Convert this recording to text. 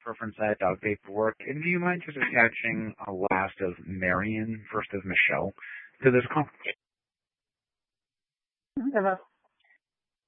preference I had dog paperwork. And do you mind just attaching a last of Marion, first of Michelle, to this call? Emma.